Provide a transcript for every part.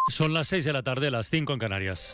Son las 6 de la tarde, las 5 en Canarias.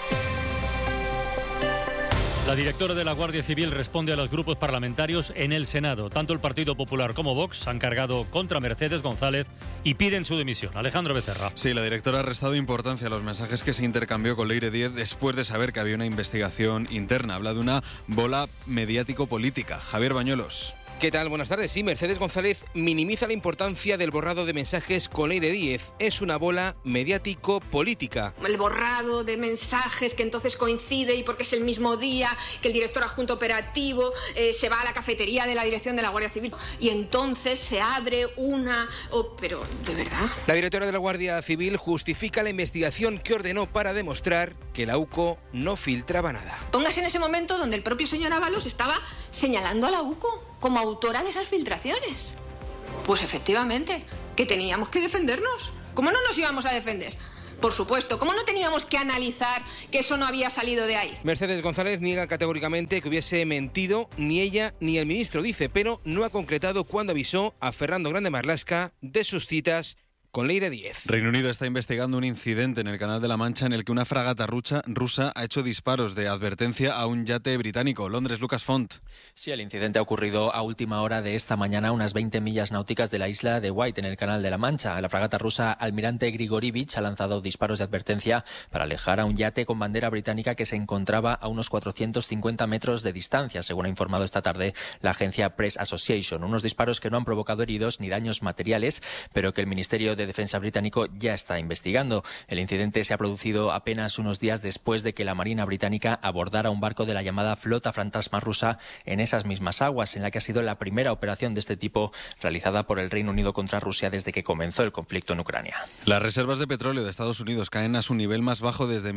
La directora de la Guardia Civil responde a los grupos parlamentarios en el Senado. Tanto el Partido Popular como Vox han cargado contra Mercedes González y piden su dimisión. Alejandro Becerra. Sí, la directora ha restado importancia a los mensajes que se intercambió con Leire Díez después de saber que había una investigación interna. Habla de una bola mediático-política. Javier Bañuelos. ¿Qué tal? Buenas tardes. Sí, Mercedes González minimiza la importancia del borrado de mensajes con Leire Díez. Es una bola mediático-política. El borrado de mensajes que entonces coincide y porque es el mismo día que el director adjunto operativo se va a la cafetería de la dirección de la Guardia Civil y entonces se abre una... pero, ¿de verdad? La directora de la Guardia Civil justifica la investigación que ordenó para demostrar que la UCO no filtraba nada. Póngase en ese momento donde el propio señor Ábalos estaba señalando a la UCO como autora de esas filtraciones. Pues efectivamente, que teníamos que defendernos. ¿Cómo no nos íbamos a defender? Por supuesto, ¿cómo no teníamos que analizar que eso no había salido de ahí? Mercedes González niega categóricamente que hubiese mentido ni ella ni el ministro, dice, pero no ha concretado cuándo avisó a Fernando Grande Marlaska de sus citas con Leire Díez. Reino Unido está investigando un incidente en el Canal de la Mancha en el que una fragata rusa ha hecho disparos de advertencia a un yate británico. Londres, Lucas Font. Sí, el incidente ha ocurrido a última hora de esta mañana a unas 20 millas náuticas de la isla de White, en el Canal de la Mancha. La fragata rusa Almirante Grigorievich ha lanzado disparos de advertencia para alejar a un yate con bandera británica que se encontraba a unos 450 metros de distancia, según ha informado esta tarde la agencia Press Association. Unos disparos que no han provocado heridos ni daños materiales, pero que el Ministerio de Defensa británico ya está investigando. El incidente se ha producido apenas unos días después de que la Marina británica abordara un barco de la llamada Flota Fantasma rusa en esas mismas aguas, en la que ha sido la primera operación de este tipo realizada por el Reino Unido contra Rusia desde que comenzó el conflicto en Ucrania. Las reservas de petróleo de Estados Unidos caen a su nivel más bajo desde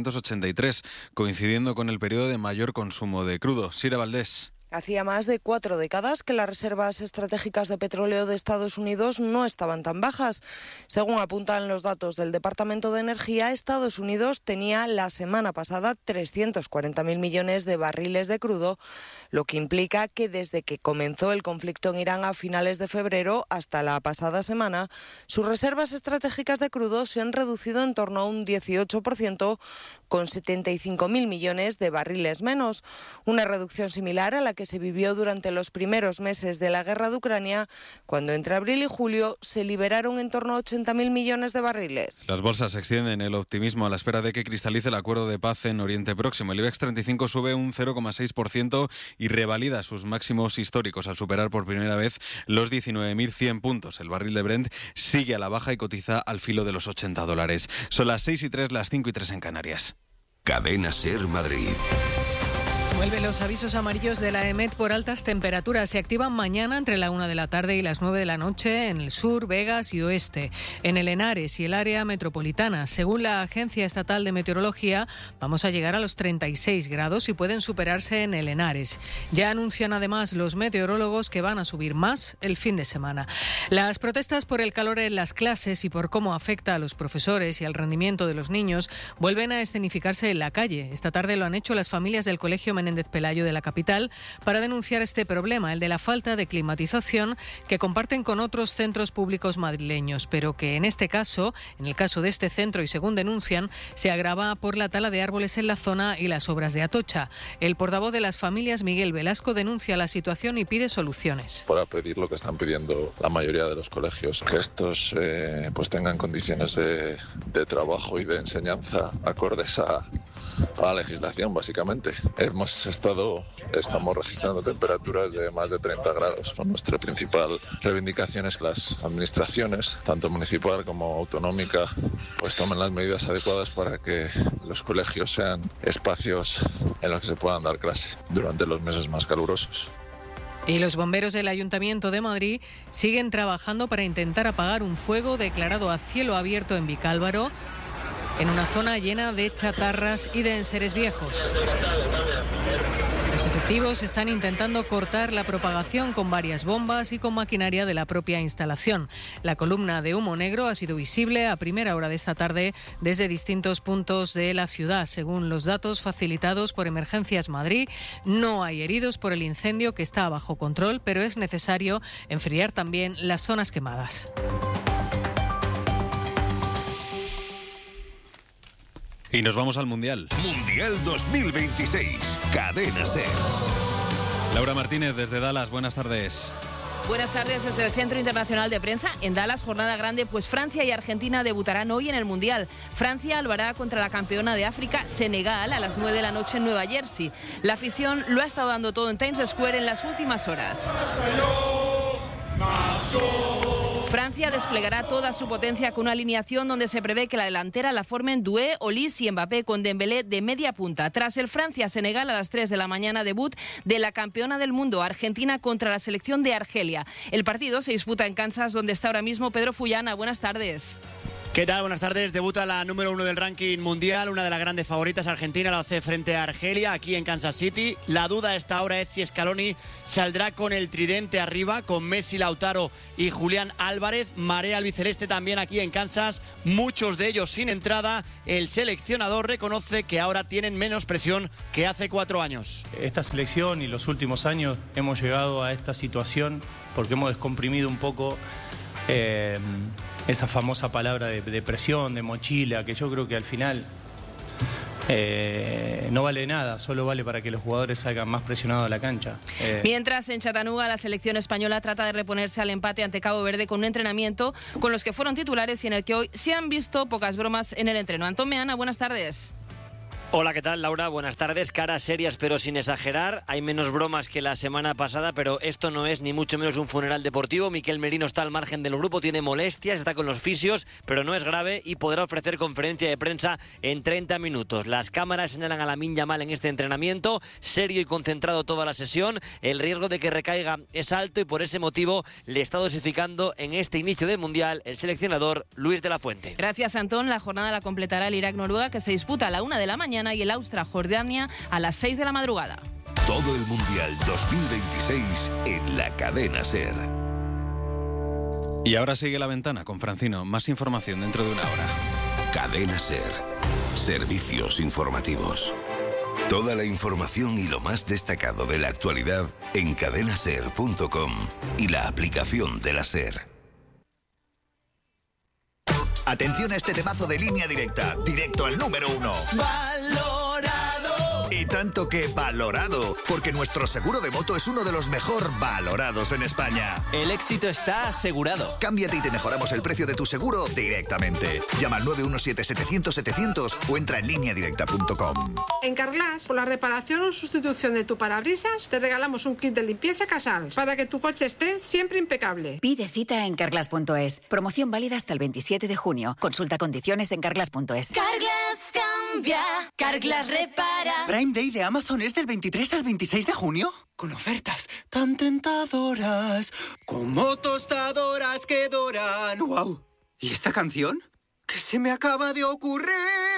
1983, coincidiendo con el periodo de mayor consumo de crudo. Sira Valdés. Hacía más de 4 décadas que las reservas estratégicas de petróleo de Estados Unidos no estaban tan bajas. Según apuntan los datos del Departamento de Energía, Estados Unidos tenía la semana pasada 340.000 millones de barriles de crudo, lo que implica que desde que comenzó el conflicto en Irán a finales de febrero hasta la pasada semana, sus reservas estratégicas de crudo se han reducido en torno a un 18%, con 75.000 millones de barriles menos, una reducción similar a la que se vivió durante los primeros meses de la guerra de Ucrania, cuando entre abril y julio se liberaron en torno a 80.000 millones de barriles. Las bolsas extienden el optimismo a la espera de que cristalice el acuerdo de paz en Oriente Próximo. El IBEX 35 sube un 0,6% y revalida sus máximos históricos al superar por primera vez los 19.100 puntos. El barril de Brent sigue a la baja y cotiza al filo de los $80. Son las 6:03, las 5:03 en Canarias. Cadena SER Madrid. Vuelven los avisos amarillos de la EMET por altas temperaturas. Se activan mañana entre la 1 de la tarde y las 9 de la noche en el sur, Vegas y oeste, en el Henares y el área metropolitana. Según la Agencia Estatal de Meteorología, vamos a llegar a los 36 grados y pueden superarse en el Henares. Ya anuncian además los meteorólogos que van a subir más el fin de semana. Las protestas por el calor en las clases y por cómo afecta a los profesores y al rendimiento de los niños vuelven a escenificarse en la calle. Esta tarde lo han hecho las familias del Colegio Menéndez Pelayo de la capital para denunciar este problema, el de la falta de climatización que comparten con otros centros públicos madrileños, pero que en este caso, en el caso de este centro y según denuncian, se agrava por la tala de árboles en la zona y las obras de Atocha. El portavoz de las familias, Miguel Velasco, denuncia la situación y pide soluciones. Para pedir lo que están pidiendo la mayoría de los colegios, que estos pues tengan condiciones de trabajo y de enseñanza acordes a la legislación, básicamente. Estamos registrando temperaturas de más de 30 grados. Nuestra principal reivindicación es que las administraciones, tanto municipal como autonómica, pues tomen las medidas adecuadas para que los colegios sean espacios en los que se puedan dar clase durante los meses más calurosos. Y los bomberos del Ayuntamiento de Madrid siguen trabajando para intentar apagar un fuego declarado a cielo abierto en Vicálvaro, en una zona llena de chatarras y de enseres viejos. Los efectivos están intentando cortar la propagación con varias bombas y con maquinaria de la propia instalación. La columna de humo negro ha sido visible a primera hora de esta tarde desde distintos puntos de la ciudad. Según los datos facilitados por Emergencias Madrid, no hay heridos por el incendio, que está bajo control, pero es necesario enfriar también las zonas quemadas. Y nos vamos al Mundial. Mundial 2026. Cadena SER. Laura Martínez desde Dallas, buenas tardes. Buenas tardes desde el Centro Internacional de Prensa. En Dallas, jornada grande, pues Francia y Argentina debutarán hoy en el Mundial. Francia lo hará contra la campeona de África, Senegal, a las 9 de la noche en Nueva Jersey. La afición lo ha estado dando todo en Times Square en las últimas horas. Francia desplegará toda su potencia con una alineación donde se prevé que la delantera la formen Doué, Olise y Mbappé con Dembélé de media punta. Tras el Francia-Senegal a las 3 de la mañana, debut de la campeona del mundo, Argentina contra la selección de Argelia. El partido se disputa en Kansas, donde está ahora mismo Pedro Fullana. Buenas tardes. ¿Qué tal? Buenas tardes. Debuta la número 1 del ranking mundial, una de las grandes favoritas. Argentina lo hace frente a Argelia, aquí en Kansas City. La duda a esta hora es si Scaloni saldrá con el tridente arriba, con Messi, Lautaro y Julián Álvarez. Marea albiceleste también aquí en Kansas, muchos de ellos sin entrada. El seleccionador reconoce que ahora tienen menos presión que hace 4 años. Esta selección y los últimos años hemos llegado a esta situación porque hemos descomprimido un poco esa famosa palabra de presión, de mochila, que yo creo que al final no vale nada, solo vale para que los jugadores salgan más presionados a la cancha. Mientras en Chattanooga la selección española trata de reponerse al empate ante Cabo Verde con un entrenamiento con los que fueron titulares y en el que hoy se han visto pocas bromas en el entreno. Antón Meana, buenas tardes. Hola, ¿qué tal, Laura? Buenas tardes. Caras serias pero sin exagerar. Hay menos bromas que la semana pasada, pero esto no es ni mucho menos un funeral deportivo. Miquel Merino está al margen del grupo, tiene molestias, está con los fisios, pero no es grave y podrá ofrecer conferencia de prensa en 30 minutos. Las cámaras señalan a Lamine Yamal en este entrenamiento, serio y concentrado toda la sesión. El riesgo de que recaiga es alto y por ese motivo le está dosificando en este inicio del Mundial el seleccionador Luis de la Fuente. Gracias, Antón. La jornada la completará el Irak-Noruega, que se disputa a la 1 de la mañana, y el Austria-Jordania a las 6 de la madrugada. Todo el Mundial 2026 en la Cadena SER. Y ahora sigue La Ventana con Francino. Más información dentro de una hora. Cadena SER. Servicios informativos. Toda la información y lo más destacado de la actualidad en cadenaser.com y la aplicación de la SER. Atención a este temazo de Línea Directa, directo al número 1. ¡Valorado! Y tanto que valorado, porque nuestro seguro de moto es uno de los mejor valorados en España. El éxito está asegurado. Cámbiate y te mejoramos el precio de tu seguro directamente. Llama al 917-700-700 o entra en lineadirecta.com. En Carglass, por la reparación o sustitución de tu parabrisas, te regalamos un kit de limpieza Casals para que tu coche esté siempre impecable. Pide cita en Carglass.es. Promoción válida hasta el 27 de junio. Consulta condiciones en Carglass.es. Carglass cambia, Carglass repara. Prime Day de Amazon es del 23 al 26 de junio. Con ofertas tan tentadoras como tostadoras que doran. ¡Wow! ¿Y esta canción? ¿Qué se me acaba de ocurrir?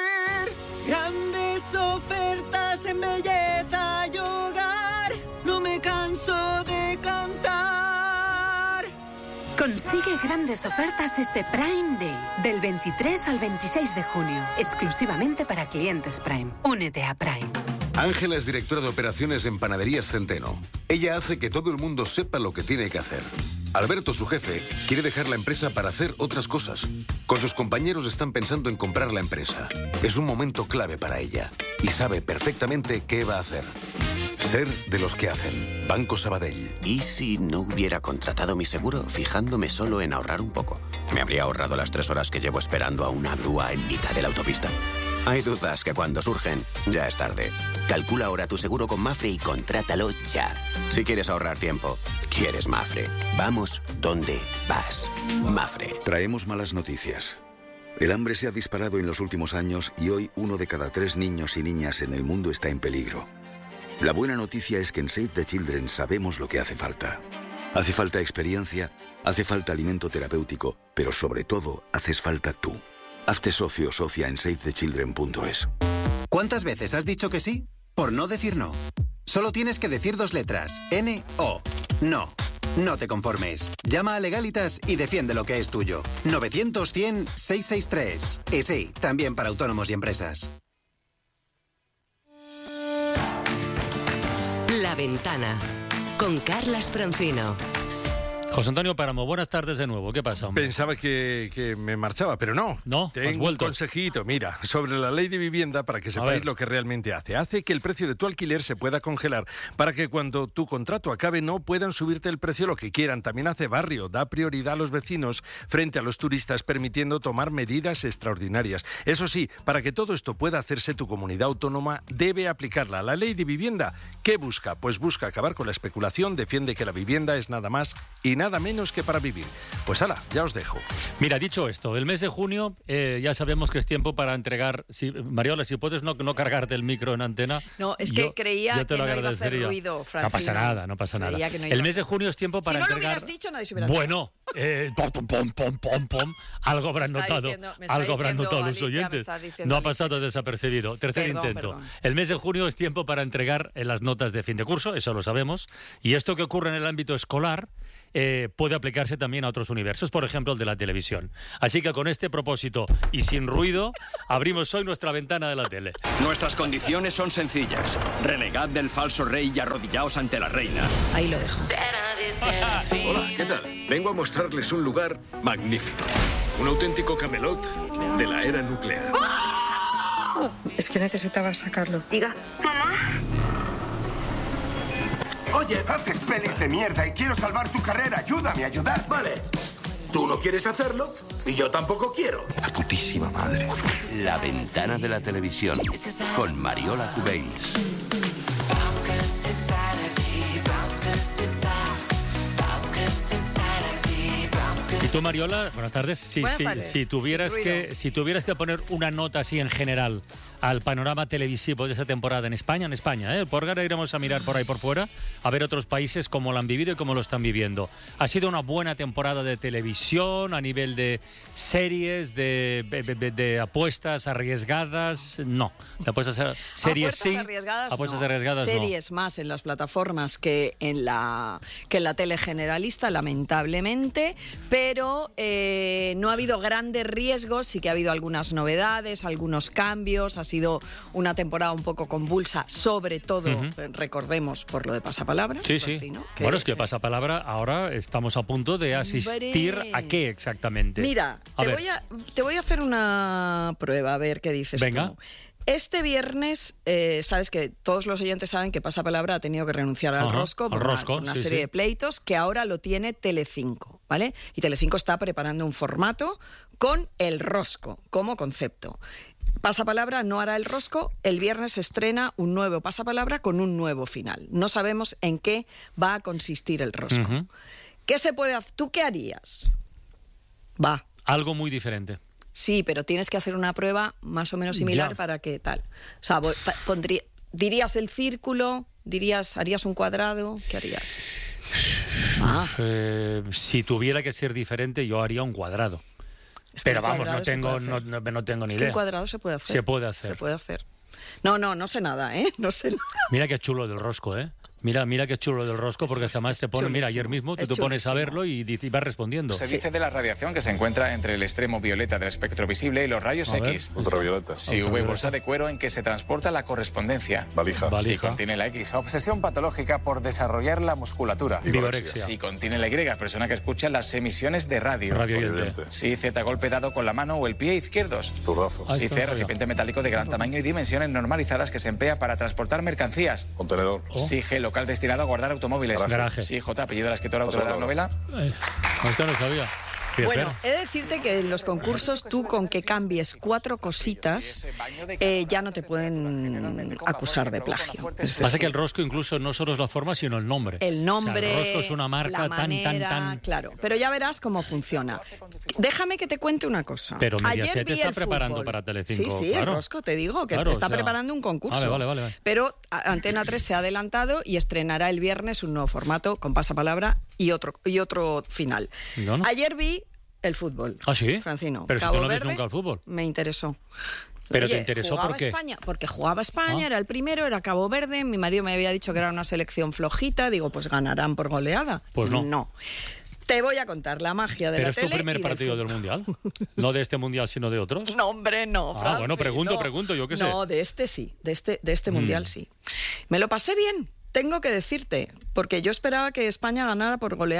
Grandes ofertas en belleza y hogar. No me canso de cantar. Consigue grandes ofertas este Prime Day, del 23 al 26 de junio, exclusivamente para clientes Prime. Únete a Prime. Ángela es directora de operaciones en Panaderías Centeno. Ella hace que todo el mundo sepa lo que tiene que hacer. Alberto, su jefe, quiere dejar la empresa para hacer otras cosas. Con sus compañeros están pensando en comprar la empresa. Es un momento clave para ella y sabe perfectamente qué va a hacer. Ser de los que hacen. Banco Sabadell. ¿Y si no hubiera contratado mi seguro fijándome solo en ahorrar un poco? Me habría ahorrado las 3 horas que llevo esperando a una grúa en mitad de la autopista. Hay dudas que cuando surgen, ya es tarde. Calcula ahora tu seguro con Mafre y contrátalo ya. Si quieres ahorrar tiempo, quieres Mafre. Vamos donde vas. Mafre. Traemos malas noticias. El hambre se ha disparado en los últimos años y hoy 1 de cada 3 niños y niñas en el mundo está en peligro. La buena noticia es que en Save the Children sabemos lo que hace falta. Hace falta experiencia, hace falta alimento terapéutico, pero sobre todo haces falta tú. Hazte socio o socia en savethechildren.es. ¿Cuántas veces has dicho que sí? Por no decir no. Solo tienes que decir 2 letras. N-O. No. No te conformes. Llama a Legalitas y defiende lo que es tuyo. 900-100-663. Y sí, también para autónomos y empresas. La Ventana, con Carlas Francino. José Antonio Páramo, buenas tardes de nuevo. ¿Qué pasa, hombre? Pensaba que me marchaba, pero no. No, tengo un consejito, mira, sobre la ley de vivienda para que sepáis lo que realmente hace. Hace que el precio de tu alquiler se pueda congelar para que cuando tu contrato acabe no puedan subirte el precio lo que quieran. También hace barrio, da prioridad a los vecinos frente a los turistas, permitiendo tomar medidas extraordinarias. Eso sí, para que todo esto pueda hacerse, tu comunidad autónoma debe aplicarla. La ley de vivienda, ¿qué busca? Pues busca acabar con la especulación, defiende que la vivienda es nada más y nada menos que para vivir. Pues hala, ya os dejo. Mira, dicho esto, el mes de junio ya sabemos que es tiempo para entregar... Mariola, si puedes no cargarte el micro en antena... No, es que creía que no iba a hacer ruido, Francino. No pasa nada. El mes de junio es tiempo para entregar... Si no lo hubieras dicho, nadie se hubiera Bueno, algo habrán notado. Algo habrán notado los oyentes. No ha pasado desapercibido. Tercer intento. Perdón. El mes de junio es tiempo para entregar las notas de fin de curso, eso lo sabemos. Y esto que ocurre en el ámbito escolar puede aplicarse también a otros universos, por ejemplo el de la televisión. Así que con este propósito y sin ruido, abrimos hoy nuestra ventana de la tele. Nuestras condiciones son sencillas. Renegad del falso rey y arrodillaos ante la reina. Ahí lo dejo. Hola, ¿qué tal? Vengo a mostrarles un lugar magnífico. Un auténtico Camelot de la era nuclear. Es que necesitaba sacarlo. Diga. Oye, haces pelis de mierda y quiero salvar tu carrera. Ayúdame a ayudar. Vale. Tú no quieres hacerlo y yo tampoco quiero. La putísima madre. La ventana de la televisión con Mariola Cubells. ¿Y tú, Mariola? Buenas tardes. Buenas tardes. Si tuvieras que poner una nota así en general al panorama televisivo de esa temporada en España, por ahora iremos a mirar por ahí por fuera, a ver otros países cómo lo han vivido y cómo lo están viviendo. ¿Ha sido una buena temporada de televisión a nivel de series, de apuestas arriesgadas? No. De apuestas series sí. Apuestas arriesgadas no. Series más en las plataformas que en la tele generalista, lamentablemente, pero no ha habido grandes riesgos, sí que ha habido algunas novedades, algunos cambios. Ha sido una temporada un poco convulsa, sobre todo, recordemos, por lo de Pasapalabra. Sí. Bueno, es que Pasapalabra ahora estamos a punto de asistir a qué exactamente. Mira, te voy a hacer una prueba, a ver qué dices Venga. tú. Este viernes, sabes que todos los oyentes saben que Pasapalabra ha tenido que renunciar al Rosco por una serie de pleitos, que ahora lo tiene Telecinco, ¿vale? Y Telecinco está preparando un formato con el Rosco como concepto. Pasapalabra no hará el Rosco, el viernes se estrena un nuevo Pasapalabra con un nuevo final. No sabemos en qué va a consistir el Rosco. ¿Qué se puede hacer? ¿Tú qué harías? Algo muy diferente. Sí, pero tienes que hacer una prueba más o menos similar para que tal. O sea, ¿dirías el círculo? ¿Harías un cuadrado? ¿Qué harías? Si tuviera que ser diferente, yo haría un cuadrado. Pero vamos, no tengo ni idea. Un cuadrado se puede hacer. Se puede hacer. No sé nada, ¿eh? No sé nada. Mira qué chulo del Rosco, ¿eh? Mira qué chulo del Rosco, porque además te pone, mira, ayer mismo tú te pones a verlo y vas respondiendo. Se dice de la radiación que se encuentra entre el extremo violeta del espectro visible y los rayos X. Ultravioleta. Si bolsa de cuero en que se transporta la correspondencia. Valija. Si contiene la X, obsesión patológica por desarrollar la musculatura. Vigorexia. Si contiene la Y, persona que escucha las emisiones de radio. Si Z, golpe dado con la mano o el pie izquierdos. Zurdazo. Si C, recipiente metálico de gran tamaño y dimensiones normalizadas que se emplea para transportar mercancías. Contenedor. Si G, local destinado a guardar automóviles. Garaje. Sí, J, apellido de la escritora autora de la novela. Esto no sabía. Bueno, he de decirte que en los concursos tú con que cambies 4 cositas ya no te pueden acusar de plagio. Pasa que el Rosco incluso no solo es la forma, sino el nombre. El nombre, o sea, el Rosco es una marca la manera, tan... Claro, pero ya verás cómo funciona. Déjame que te cuente una cosa. Pero Mediaset está preparando para Telecinco. Sí, claro. El Rosco, te digo, que está preparando un concurso. Vale. Pero Antena 3 se ha adelantado y estrenará el viernes un nuevo formato con Pasapalabra y otro final. ¿No? Ayer vi el fútbol. ¿Ah, sí? Francino. Pero si tú no ves nunca el fútbol. Me interesó. ¿Pero Oye, te interesó por qué? España, porque jugaba España, era el primero, era Cabo Verde. Mi marido me había dicho que era una selección flojita. Digo, pues ganarán por goleada. Pues no. No. Te voy a contar la magia de la tele. ¿Pero es tu primer partido del Mundial? ¿No de este Mundial, sino de otros? No, hombre, no. Francis, bueno, pregunto, yo qué sé. No, de este sí, de este Mundial sí. Me lo pasé bien, tengo que decirte, porque yo esperaba que España ganara por goleada.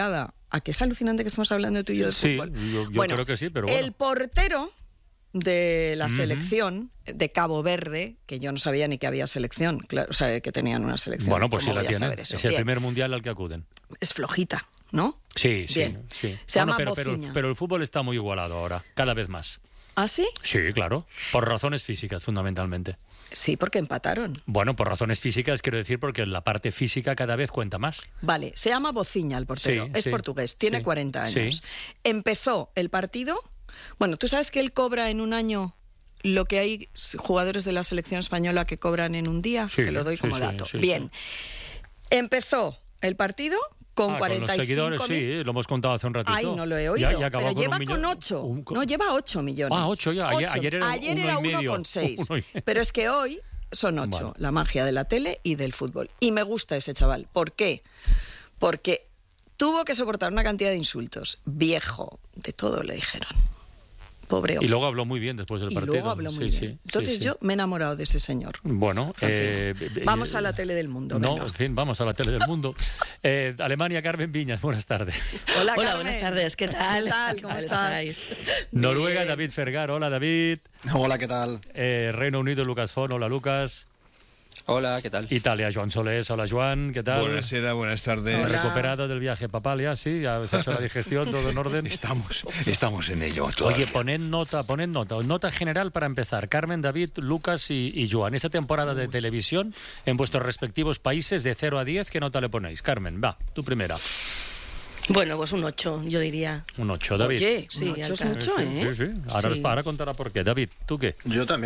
¿A que es alucinante que estemos hablando tú y yo de fútbol? Sí, yo creo que sí, pero bueno. El portero de la selección de Cabo Verde, que yo no sabía ni que había selección, claro, o sea, que tenían una selección. Bueno, pues sí la tienen. Es el primer mundial al que acuden. Es flojita, ¿no? Sí. Se llama Bociña. Pero el fútbol está muy igualado ahora, cada vez más. ¿Ah, sí? Sí, claro. Por razones físicas, fundamentalmente. Sí, porque empataron. Bueno, por razones físicas, quiero decir, porque la parte física cada vez cuenta más. Vale, se llama Bociña el portero. Es portugués, tiene 40 años. Empezó el partido. Bueno, ¿tú sabes que él cobra en un año lo que hay jugadores de la selección española que cobran en un día? Te lo doy como dato. Bien. Empezó el partido con 45 con los seguidores, sí, lo hemos contado hace un ratito. Ay, no lo he oído, pero lleva con 8. No, lleva 8 millones. 8 ya. 8. Ayer era 1,6. Pero es que hoy son 8. Bueno. La magia de la tele y del fútbol. Y me gusta ese chaval. ¿Por qué? Porque tuvo que soportar una cantidad de insultos. Viejo, de todo le dijeron. Pobre hombre. Y luego habló muy bien después del partido. Luego habló muy bien. Entonces yo me he enamorado de ese señor. Bueno, vamos a la tele del mundo. No, en fin, vamos a la tele del mundo. Alemania, Carmen Viñas, buenas tardes. Hola, buenas tardes, ¿qué tal? ¿Qué tal? ¿Cómo estáis? Noruega, David Fergar, hola David. Hola, ¿qué tal? Reino Unido, Lucas Fon, hola Lucas. Hola, ¿qué tal? Italia, Joan Solés, hola Joan, ¿qué tal? Buenas tardes. ¿Recuperado del viaje papal ya? ¿Sí? ¿Ya has hecho la digestión? ¿Todo en orden? Estamos en ello. Oye, poned nota general para empezar. Carmen, David, Lucas y Joan. Esta temporada de televisión, en vuestros respectivos países, de 0 a 10, ¿qué nota le ponéis? Carmen, va, tú primera. Bueno, pues un 8, yo diría. Un 8, David. Oye, sí, un 8 es mucho, ¿eh? Sí. Ahora contará por qué. David, ¿tú qué? Yo también.